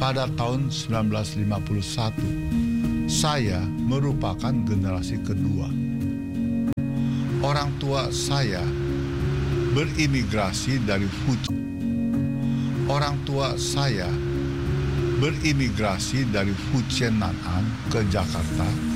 pada tahun 1951, saya merupakan generasi kedua. Orang tua saya berimigrasi dari Fujian. Orang tua saya berimigrasi dari Fujian Nan'an ke Jakarta